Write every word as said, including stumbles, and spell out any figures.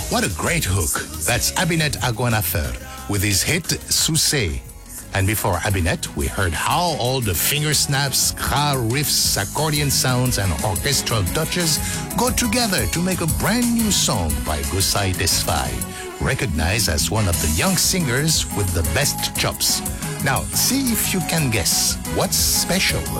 What a great hook. That's Abinette Aguanafer with his hit Soussé. And before Abinette, we heard how all the finger snaps, ska riffs, accordion sounds, and orchestral touches go together to make a brand new song by Gusay Desfai, recognized as one of the young singers with the best chops. Now, see if you can guess what's special